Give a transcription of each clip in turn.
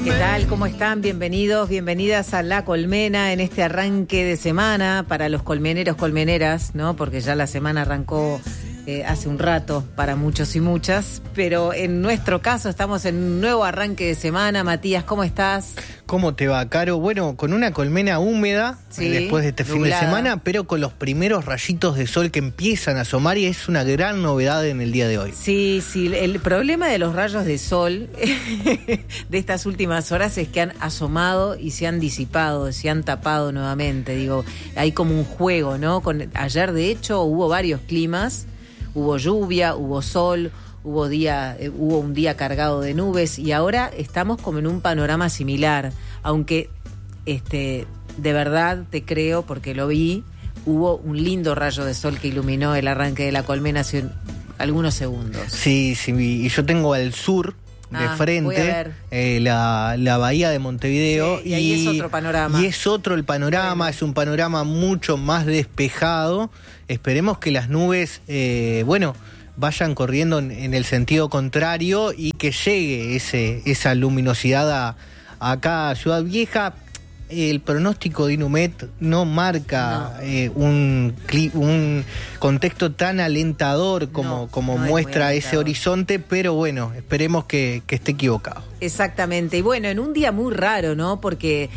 ¿Qué tal? ¿Cómo están? Bienvenidos, bienvenidas a La Colmena en este arranque de semana para los colmeneros, colmeneras, ¿no? Porque ya la semana arrancó hace un rato para muchos y muchas, pero en nuestro caso estamos en un nuevo arranque de semana. Matías, ¿cómo estás? ¿Cómo te va, Caro? Bueno, con una colmena húmeda después de este fin de semana, pero con los primeros rayitos de sol que empiezan a asomar y es una gran novedad en el día de hoy. Sí, el problema de los rayos de sol de estas últimas horas es que han asomado y se han disipado, se han tapado nuevamente. Digo, hay como un juego, ¿no? Ayer, de hecho, hubo varios climas, hubo lluvia, hubo sol, hubo un día cargado de nubes y ahora estamos como en un panorama similar, aunque de verdad te creo porque lo vi, hubo un lindo rayo de sol que iluminó el arranque de La Colmena hace algunos segundos. Sí, y yo tengo al sur de frente la bahía de Montevideo, sí, y ahí es otro panorama. Y es otro el panorama, es un panorama mucho más despejado. Esperemos que las nubes, vayan corriendo en el sentido contrario y que llegue esa luminosidad acá a Ciudad Vieja. El pronóstico de Inumet no marca un contexto tan alentador como muestra ese horizonte, pero bueno, esperemos que esté equivocado. Exactamente, y bueno, en un día muy raro, ¿no? Porque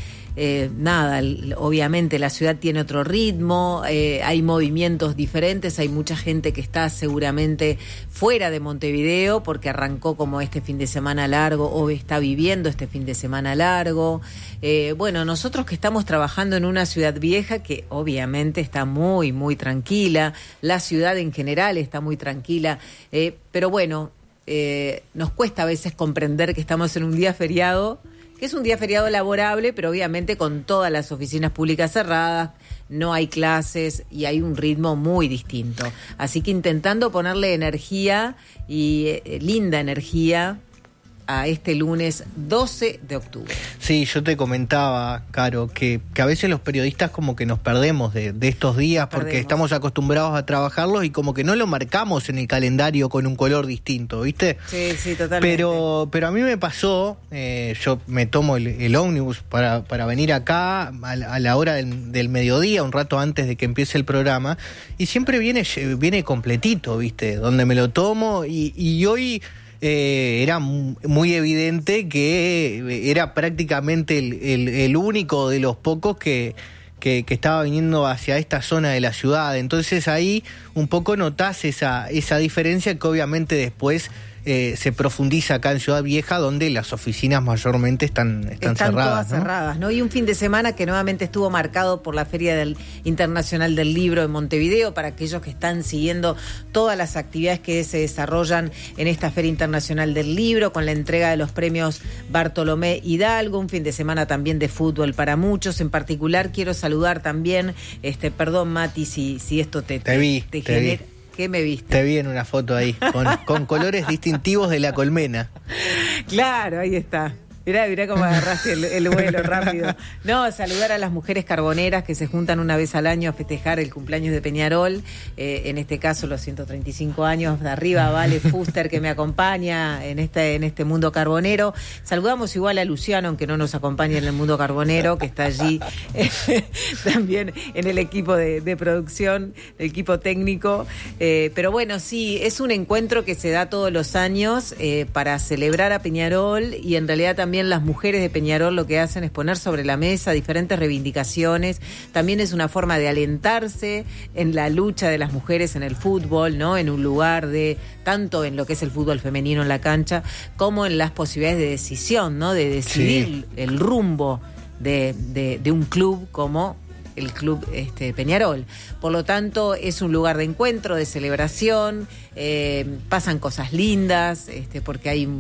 obviamente la ciudad tiene otro ritmo, hay movimientos diferentes, hay mucha gente que está seguramente fuera de Montevideo porque arrancó como este fin de semana largo o está viviendo este fin de semana largo. Nosotros que estamos trabajando en una ciudad vieja que obviamente está muy, muy tranquila, la ciudad en general está muy tranquila, pero bueno, nos cuesta a veces comprender que estamos en un día feriado, que es un día feriado laborable, pero obviamente con todas las oficinas públicas cerradas, no hay clases y hay un ritmo muy distinto. Así que intentando ponerle energía y linda energía a este lunes 12 de octubre. Sí, yo te comentaba, Caro, que a veces los periodistas como que nos perdemos de estos días porque estamos acostumbrados a trabajarlos y como que no lo marcamos en el calendario con un color distinto, ¿viste? Sí, totalmente. Pero a mí me pasó, yo me tomo el ómnibus para venir acá a la hora del mediodía, un rato antes de que empiece el programa, y siempre viene completito, ¿viste? Donde me lo tomo y hoy... era muy evidente que era prácticamente el único de los pocos que estaba viniendo hacia esta zona de la ciudad. Entonces ahí un poco notás esa diferencia que obviamente después se profundiza acá en Ciudad Vieja, donde las oficinas mayormente están cerradas. Todas cerradas, ¿no? Y un fin de semana que nuevamente estuvo marcado por la Feria Internacional del Libro en Montevideo, para aquellos que están siguiendo todas las actividades que se desarrollan en esta Feria Internacional del Libro, con la entrega de los premios Bartolomé Hidalgo, un fin de semana también de fútbol para muchos. En particular quiero saludar también, perdón Mati, si esto te genera... ¿Qué me viste? Te vi en una foto ahí, con colores distintivos de La Colmena. Claro, ahí está. Mirá cómo agarraste el vuelo rápido. No, saludar a las mujeres carboneras que se juntan una vez al año a festejar el cumpleaños de Peñarol, en este caso los 135 años de arriba. Vale Fuster, que me acompaña en este mundo carbonero. Saludamos igual a Luciano, aunque no nos acompaña en el mundo carbonero, que está allí también en el equipo de producción, el equipo técnico. Pero bueno, sí, es un encuentro que se da todos los años para celebrar a Peñarol, y en realidad también las mujeres de Peñarol lo que hacen es poner sobre la mesa diferentes reivindicaciones. También es una forma de alentarse en la lucha de las mujeres en el fútbol, ¿no? En un lugar tanto en lo que es el fútbol femenino en la cancha, como en las posibilidades de decisión, ¿no? De decidir el rumbo de un club como el club Peñarol. Por lo tanto, es un lugar de encuentro, de celebración, pasan cosas lindas, porque hay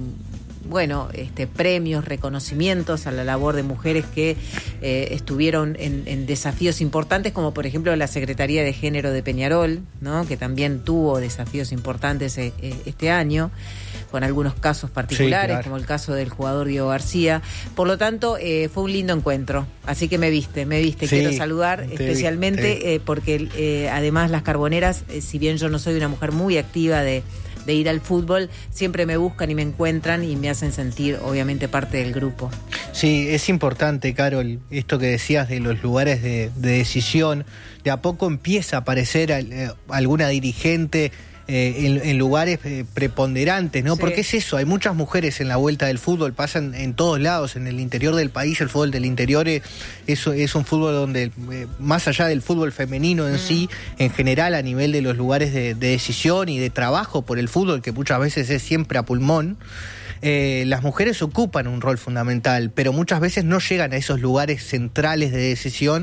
premios, reconocimientos a la labor de mujeres que estuvieron en desafíos importantes, como por ejemplo la Secretaría de Género de Peñarol, ¿no? Que también tuvo desafíos importantes este año, con algunos casos particulares, claro, como el caso del jugador Diego García. Por lo tanto, fue un lindo encuentro. Así que me viste. Sí, quiero saludar especialmente porque además las carboneras, si bien yo no soy una mujer muy activa de ir al fútbol, siempre me buscan y me encuentran y me hacen sentir obviamente parte del grupo. Sí, es importante, Carol, esto que decías de los lugares de decisión. De a poco empieza a aparecer alguna dirigente en lugares preponderantes, ¿no? Sí. Porque es eso, hay muchas mujeres en la vuelta del fútbol, pasan en todos lados, en el interior del país. El fútbol del interior es un fútbol donde, más allá del fútbol femenino en sí, en general a nivel de los lugares de decisión y de trabajo por el fútbol, que muchas veces es siempre a pulmón, las mujeres ocupan un rol fundamental, pero muchas veces no llegan a esos lugares centrales de decisión.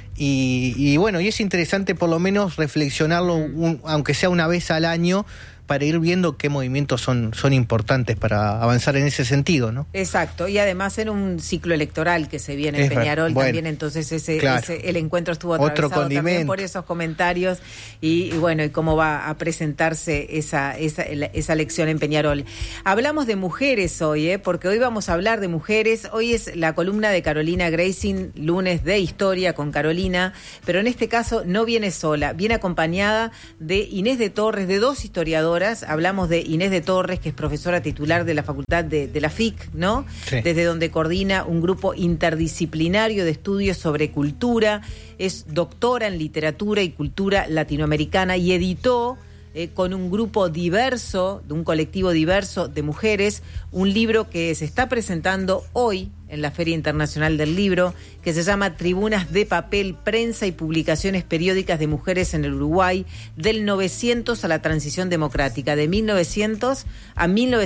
Y bueno, y es interesante por lo menos reflexionarlo, aunque sea una vez al año, para ir viendo qué movimientos son importantes para avanzar en ese sentido, ¿no? Exacto, y además en un ciclo electoral que se viene en Peñarol, bueno, también, entonces el encuentro estuvo atravesado también por esos comentarios y bueno, y cómo va a presentarse esa elección en Peñarol. Hablamos de mujeres hoy, porque hoy vamos a hablar de mujeres. Hoy es la columna de Carolina Gracing, lunes de historia con Carolina, pero en este caso no viene sola, viene acompañada de Inés de Torres, de dos historiadoras. Hablamos de Inés de Torres, que es profesora titular de la facultad de la FIC, ¿no? Sí. Desde donde coordina un grupo interdisciplinario de estudios sobre cultura, es doctora en literatura y cultura latinoamericana y editó con un grupo diverso, de un colectivo diverso de mujeres, un libro que se está presentando hoy en la Feria Internacional del Libro, que se llama Tribunas de Papel, Prensa y Publicaciones Periódicas de Mujeres en el Uruguay, del 900 a la Transición Democrática, de 1900 a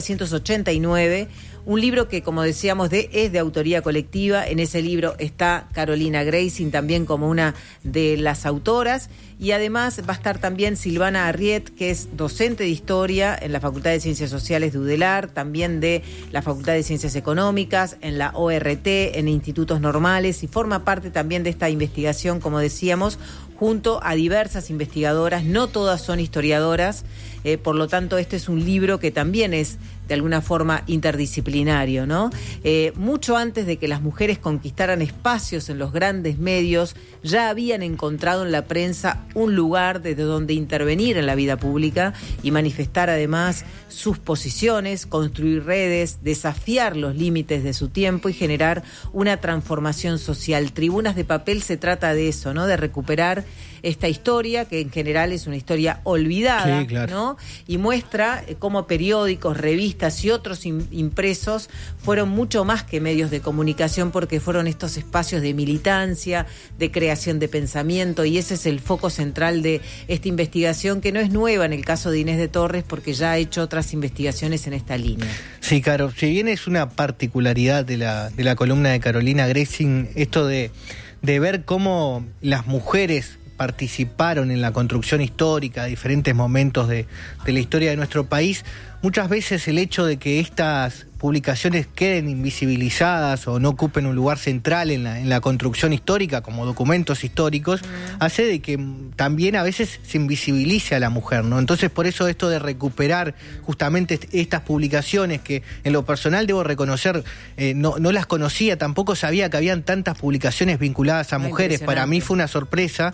1989, un libro que, como decíamos, es de autoría colectiva. En ese libro está Carolina Gracing también como una de las autoras, y además va a estar también Silvana Arriet, que es docente de Historia en la Facultad de Ciencias Sociales de UDELAR, también de la Facultad de Ciencias Económicas, en la ORT, en institutos normales, y forma parte también de esta investigación, como decíamos, junto a diversas investigadoras. No todas son historiadoras, por lo tanto este es un libro que también es de alguna forma interdisciplinario, ¿no? Mucho antes de que las mujeres conquistaran espacios en los grandes medios, ya habían encontrado en la prensa un lugar desde donde intervenir en la vida pública y manifestar además sus posiciones, construir redes, desafiar los límites de su tiempo y generar una transformación social. Tribunas de Papel se trata de eso, ¿no? De recuperar esta historia, que en general es una historia olvidada, sí, claro, ¿no? Y muestra cómo periódicos, revistas y otros impresos fueron mucho más que medios de comunicación, porque fueron estos espacios de militancia, de creación de pensamiento, y ese es el foco central de esta investigación, que no es nueva en el caso de Inés de Torres, porque ya ha hecho otras investigaciones en esta línea. Sí, claro, si bien es una particularidad de la columna de Carolina Gracing, esto de ver cómo las mujeres participaron en la construcción histórica a diferentes momentos de la historia de nuestro país, muchas veces el hecho de que estas publicaciones queden invisibilizadas o no ocupen un lugar central en la construcción histórica como documentos históricos, hace de que también a veces se invisibilice a la mujer, ¿no? Entonces, por eso esto de recuperar justamente estas publicaciones, que en lo personal debo reconocer, no las conocía, tampoco sabía que habían tantas publicaciones vinculadas a mujeres. Para mí fue una sorpresa.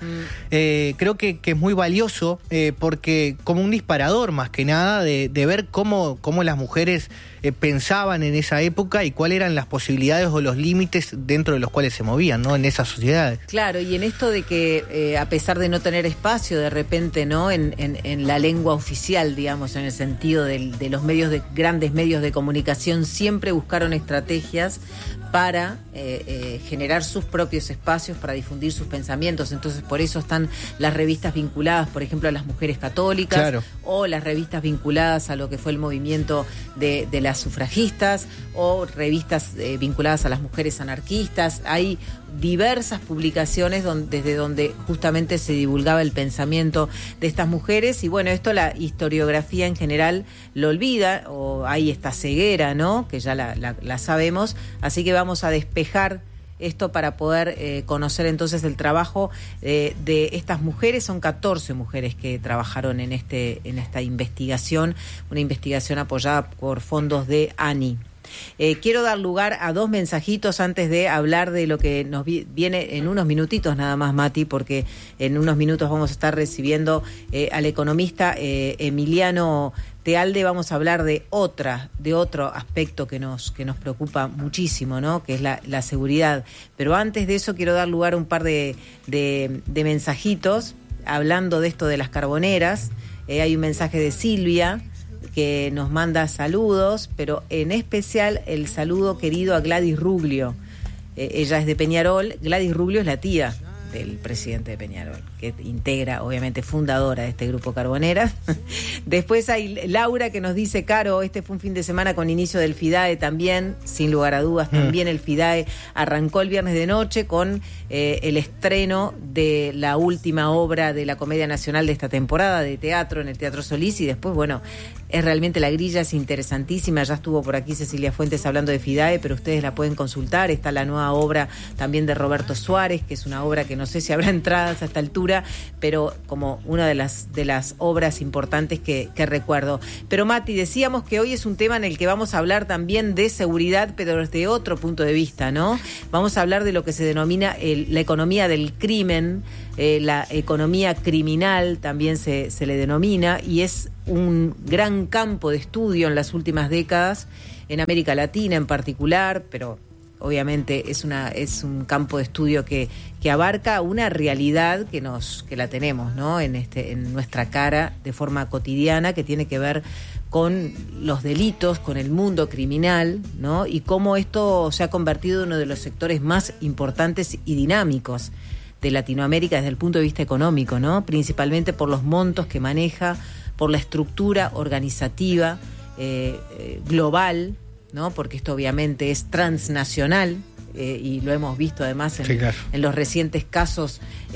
Creo que es muy valioso, porque como un disparador más que nada de ver cómo las mujeres pensaban en esa época y cuáles eran las posibilidades o los límites dentro de los cuales se movían, ¿no? En esas sociedades. Claro, y en esto de que a pesar de no tener espacio de repente, ¿no? En la lengua oficial, digamos, en el sentido de los grandes medios de comunicación, siempre buscaron estrategias para generar sus propios espacios, para difundir sus pensamientos. Entonces, por eso están las revistas vinculadas, por ejemplo, a las mujeres católicas, claro, o las revistas vinculadas a lo que fue el movimiento de las sufragistas, o revistas vinculadas a las mujeres anarquistas. Hay diversas publicaciones desde donde justamente se divulgaba el pensamiento de estas mujeres, y bueno, esto la historiografía en general lo olvida, o hay esta ceguera, ¿no? Que ya la sabemos, así que vamos a despejar esto para poder conocer entonces el trabajo de estas mujeres. Son 14 mujeres que trabajaron en esta investigación, una investigación apoyada por fondos de ANI. Quiero dar lugar a dos mensajitos antes de hablar de lo que nos viene en unos minutitos nada más, Mati, porque en unos minutos vamos a estar recibiendo al economista Emiliano Tealde vamos a hablar de otro aspecto que nos preocupa muchísimo, ¿no? Que es la seguridad. Pero antes de eso quiero dar lugar a un par de mensajitos hablando de esto de las carboneras. Hay un mensaje de Silvia que nos manda saludos, pero en especial el saludo querido a Gladys Ruglio. Ella es de Peñarol. Gladys Ruglio es la tía del presidente de Peñarol, que integra, obviamente, fundadora de este grupo Carboneras. Después hay Laura que nos dice: Caro, este fue un fin de semana con inicio del FIDAE también, sin lugar a dudas, también el FIDAE arrancó el viernes de noche con el estreno de la última obra de la Comedia Nacional de esta temporada de teatro en el Teatro Solís, y después, bueno, es realmente la grilla, es interesantísima. Ya estuvo por aquí Cecilia Fuentes hablando de FIDAE, pero ustedes la pueden consultar. Está la nueva obra también de Roberto Suárez, que es una obra que no sé si habrá entradas a esta altura, pero como una de las obras importantes que recuerdo. Pero Mati, decíamos que hoy es un tema en el que vamos a hablar también de seguridad, pero desde otro punto de vista, ¿no? Vamos a hablar de lo que se denomina la economía del crimen, la economía criminal también se le denomina, y es un gran campo de estudio en las últimas décadas, en América Latina en particular, pero obviamente es un campo de estudio que abarca una realidad que la tenemos, ¿no? En nuestra cara de forma cotidiana, que tiene que ver con los delitos, con el mundo criminal, ¿no? Y cómo esto se ha convertido en uno de los sectores más importantes y dinámicos de Latinoamérica desde el punto de vista económico, ¿no? Principalmente por los montos que maneja, por la estructura organizativa global, ¿no? Porque esto obviamente es transnacional, y lo hemos visto además en los recientes casos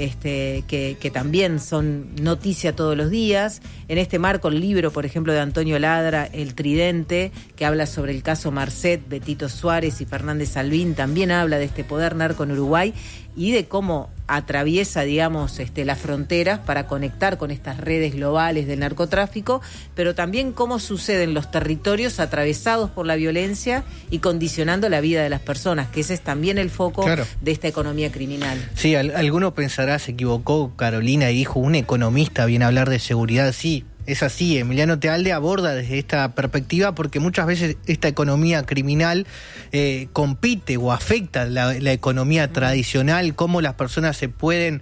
que también son noticia todos los días. En este marco, el libro, por ejemplo, de Antonio Ladra, El Tridente, que habla sobre el caso Marcet, Betito Suárez y Fernández Salvín, también habla de este poder narco en Uruguay y de cómo atraviesa, digamos, las fronteras para conectar con estas redes globales del narcotráfico, pero también cómo suceden los territorios atravesados por la violencia y condicionando la vida de las personas, que ese es también el foco de esta economía criminal. Sí, alguno pensará, se equivocó Carolina y dijo, un economista viene a hablar de seguridad. Sí, es así. Emiliano Tealde aborda desde esta perspectiva porque muchas veces esta economía criminal compite o afecta la economía tradicional, cómo las personas se pueden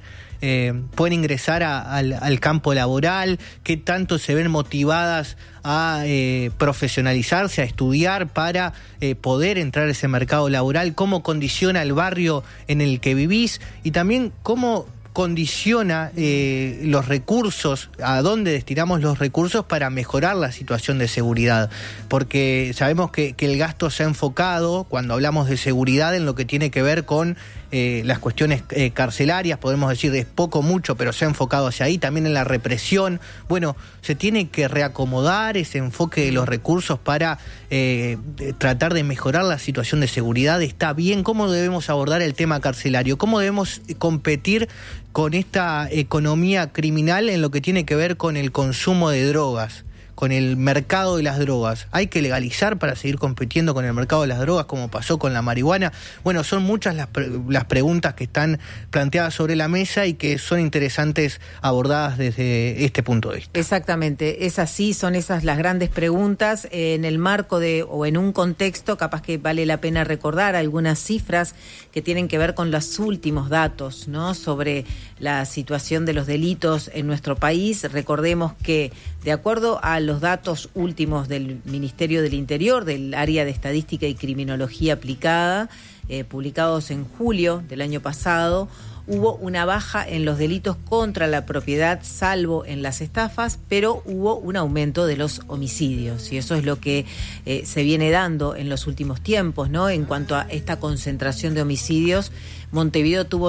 ingresar al campo laboral, qué tanto se ven motivadas a profesionalizarse, a estudiar para poder entrar a ese mercado laboral, cómo condiciona el barrio en el que vivís y también cómo condiciona los recursos, a dónde destinamos los recursos para mejorar la situación de seguridad, porque sabemos que el gasto se ha enfocado, cuando hablamos de seguridad, en lo que tiene que ver con las cuestiones carcelarias, podemos decir es poco mucho, pero se ha enfocado hacia ahí, también en la represión. Bueno, se tiene que reacomodar ese enfoque de los recursos para tratar de mejorar la situación de seguridad. Está bien. ¿Cómo debemos abordar el tema carcelario? ¿Cómo debemos competir con esta economía criminal en lo que tiene que ver con el consumo de drogas, con el mercado de las drogas? ¿Hay que legalizar para seguir compitiendo con el mercado de las drogas como pasó con la marihuana? Bueno, son muchas las preguntas que están planteadas sobre la mesa y que son interesantes abordadas desde este punto de vista. Exactamente, es así, son esas las grandes preguntas en el marco o en un contexto. Capaz que vale la pena recordar algunas cifras que tienen que ver con los últimos datos, ¿no?, sobre la situación de los delitos en nuestro país. Recordemos que, de acuerdo a los datos últimos del Ministerio del Interior, del área de Estadística y Criminología Aplicada, publicados en julio del año pasado, hubo una baja en los delitos contra la propiedad, salvo en las estafas, pero hubo un aumento de los homicidios, y eso es lo que se viene dando en los últimos tiempos, ¿no? En cuanto a esta concentración de homicidios, Montevideo tuvo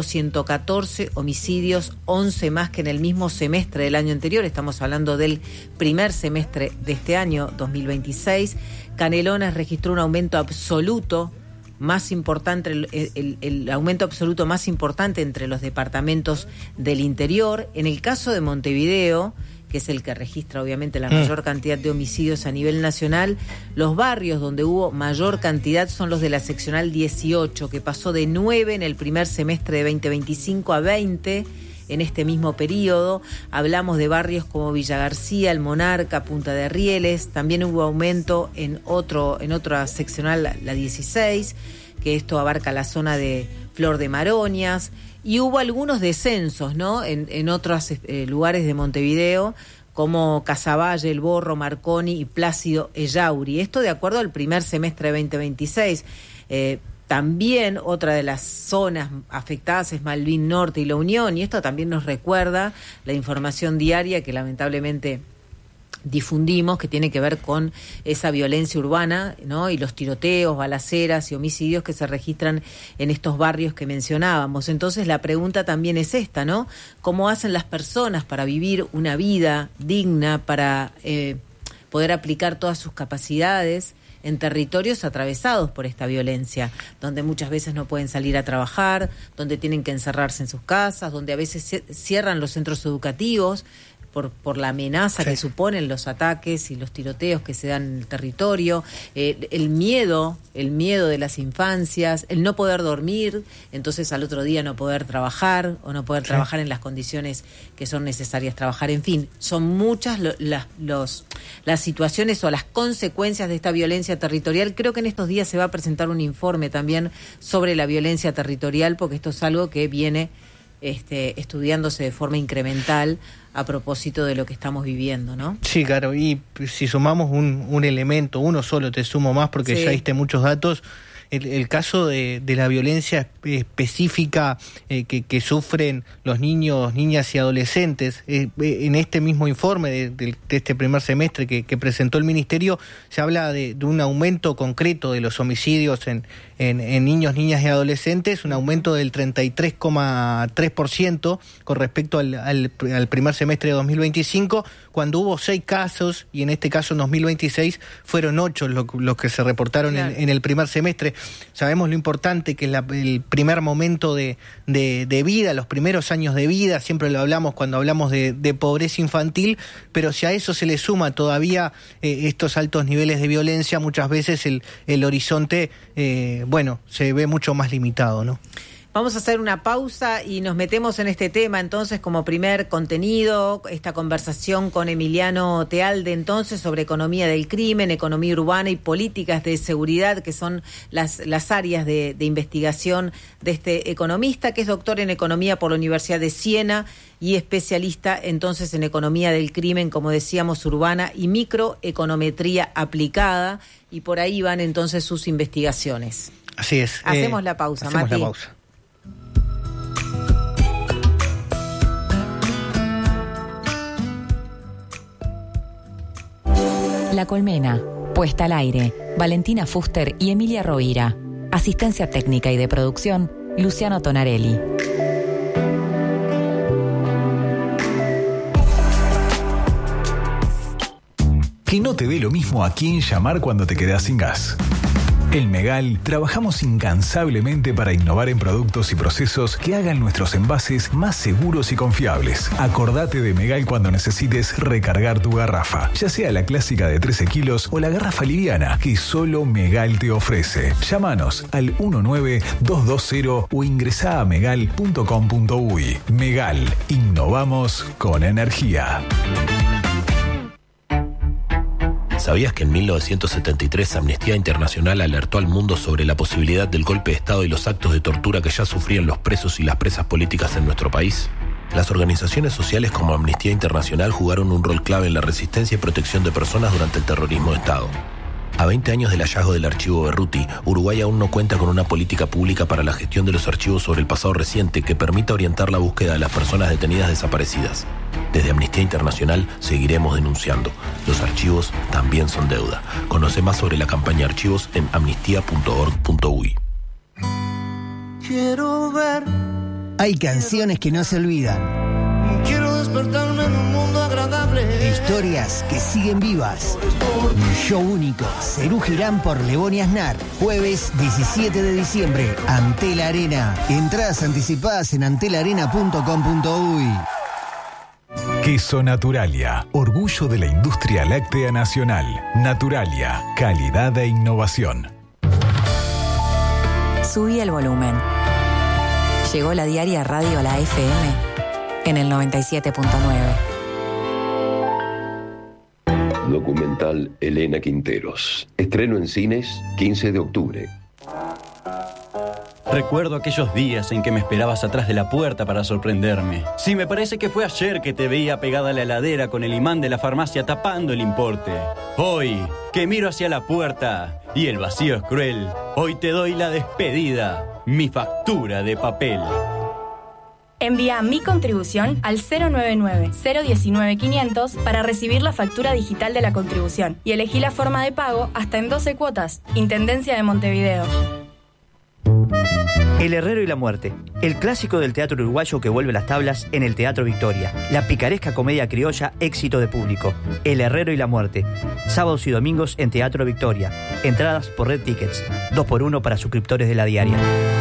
114 homicidios, 11 más que en el mismo semestre del año anterior. Estamos hablando del primer semestre de este año, 2026. Canelones registró un aumento absoluto más importante, el aumento absoluto más importante entre los departamentos del interior. En el caso de Montevideo, que es el que registra obviamente la mayor cantidad de homicidios a nivel nacional, los barrios donde hubo mayor cantidad son los de la seccional 18, que pasó de 9 en el primer semestre de 2025 a 20 en este mismo periodo. Hablamos de barrios como Villa García, El Monarca, Punta de Rieles. También hubo aumento en otra seccional, la 16, que esto abarca la zona de Flor de Maroñas. Y hubo algunos descensos, ¿no?, en otros lugares de Montevideo, como Casaballe, El Borro, Marconi y Plácido Ellauri. Esto de acuerdo al primer semestre de 2026. También otra de las zonas afectadas es Malvin Norte y La Unión, y esto también nos recuerda la información diaria que lamentablemente difundimos, que tiene que ver con esa violencia urbana, ¿no?, y los tiroteos, balaceras y homicidios que se registran en estos barrios que mencionábamos. Entonces la pregunta también es esta, ¿no? ¿Cómo hacen las personas para vivir una vida digna, para poder aplicar todas sus capacidades en territorios atravesados por esta violencia, donde muchas veces no pueden salir a trabajar, donde tienen que encerrarse en sus casas, donde a veces cierran los centros educativos por la amenaza que suponen los ataques y los tiroteos que se dan en el territorio, el miedo de las infancias, el no poder dormir, entonces al otro día no poder trabajar o no poder trabajar en las condiciones que son necesarias trabajar. En fin, son muchas las situaciones o las consecuencias de esta violencia territorial. Creo que en estos días se va a presentar un informe también sobre la violencia territorial, porque esto es algo que viene estudiándose de forma incremental a propósito de lo que estamos viviendo, ¿no? Sí, claro, y si sumamos un elemento, uno solo, te sumo más porque ya diste muchos datos, el caso de la violencia específica que sufren los niños, niñas y adolescentes. En este mismo informe de este primer semestre que presentó el Ministerio, se habla de un aumento concreto de los homicidios en niños, niñas y adolescentes, un aumento del 33,3% con respecto al primer semestre de 2025, cuando hubo 6 casos, y en este caso en 2026 fueron 8 los que se reportaron en el primer semestre. Sabemos lo importante que es el primer momento de vida, los primeros años de vida, siempre lo hablamos cuando hablamos de pobreza infantil, pero si a eso se le suma todavía estos altos niveles de violencia, muchas veces el horizonte se ve mucho más limitado, ¿no? Vamos a hacer una pausa y nos metemos en este tema entonces como primer contenido, esta conversación con Emiliano Tealde entonces sobre economía del crimen, economía urbana y políticas de seguridad, que son las áreas de investigación de este economista, que es doctor en economía por la Universidad de Siena y especialista entonces en economía del crimen, como decíamos, urbana y microeconometría aplicada, y por ahí van entonces sus investigaciones. Así es. Hacemos la pausa, Mati. Hacemos la pausa. La Colmena, puesta al aire, Valentina Fuster y Emilia Rovira. Asistencia técnica y de producción, Luciano Tonarelli. Que no te dé lo mismo a quién llamar cuando te quedás sin gas. En Megal trabajamos incansablemente para innovar en productos y procesos que hagan nuestros envases más seguros y confiables. Acordate de Megal cuando necesites recargar tu garrafa, ya sea la clásica de 13 kilos o la garrafa liviana que solo Megal te ofrece. Llámanos al 19220 o ingresá a megal.com.uy. Megal, innovamos con energía. ¿Sabías que en 1973 Amnistía Internacional alertó al mundo sobre la posibilidad del golpe de Estado y los actos de tortura que ya sufrían los presos y las presas políticas en nuestro país? Las organizaciones sociales como Amnistía Internacional jugaron un rol clave en la resistencia y protección de personas durante el terrorismo de Estado. A 20 años del hallazgo del archivo Berruti, Uruguay aún no cuenta con una política pública para la gestión de los archivos sobre el pasado reciente que permita orientar la búsqueda de las personas detenidas desaparecidas. Desde Amnistía Internacional seguiremos denunciando. Los archivos también son deuda. Conoce más sobre la campaña Archivos en amnistía.org.uy. Quiero ver. Hay canciones que no se olvidan. Quiero despertarme en un mundo agradable. Historias que siguen vivas. Un show único. Serú Girán por Lebón y Aznar. Jueves 17 de diciembre. Antel Arena. Entradas anticipadas en antelarena.com.uy. Queso Naturalia, orgullo de la industria láctea nacional. Naturalia, calidad e innovación. Subí el volumen. Llegó la diaria Radio a la FM. en el 97.9. Documental Elena Quinteros. Estreno en cines 15 de octubre. Recuerdo aquellos días en que me esperabas atrás de la puerta para sorprenderme. Sí, me parece que fue ayer que te veía pegada a la heladera con el imán de la farmacia tapando el importe. Hoy, que miro hacia la puerta y el vacío es cruel, hoy te doy la despedida, mi factura de papel. Envía mi contribución al 099-019-500 para recibir la factura digital de la contribución y elegí la forma de pago hasta en 12 cuotas. Intendencia de Montevideo. El Herrero y la Muerte, el clásico del teatro uruguayo que vuelve a las tablas en el Teatro Victoria. La picaresca comedia criolla, éxito de público. El Herrero y la Muerte, sábados y domingos en Teatro Victoria. Entradas por Red Tickets, 2x1 para suscriptores de La Diaria.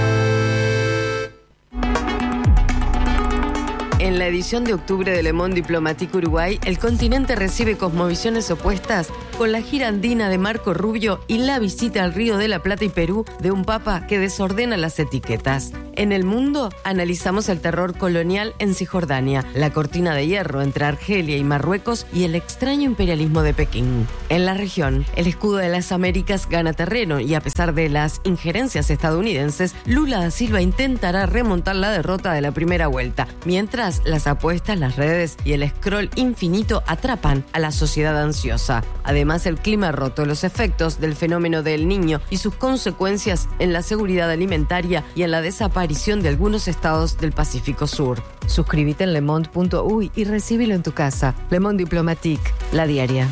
En la edición de octubre de Le Monde Diplomatique Uruguay, el continente recibe cosmovisiones opuestas con la gira andina de Marco Rubio y la visita al Río de la Plata y Perú de un papa que desordena las etiquetas. En el mundo, analizamos el terror colonial en Cisjordania, la cortina de hierro entre Argelia y Marruecos y el extraño imperialismo de Pekín. En la región, el escudo de las Américas gana terreno y a pesar de las injerencias estadounidenses, Lula da Silva intentará remontar la derrota de la primera vuelta, mientras las apuestas, las redes y el scroll infinito atrapan a la sociedad ansiosa. Además, el clima roto, los efectos del fenómeno del Niño y sus consecuencias en la seguridad alimentaria y en la desaparición de algunos estados del Pacífico Sur. Suscríbete en lemonde.uy y recíbelo en tu casa. Le Monde Diplomatique, La Diaria.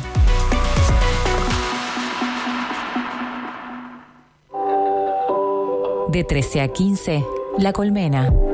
De 13 a 15, La Colmena.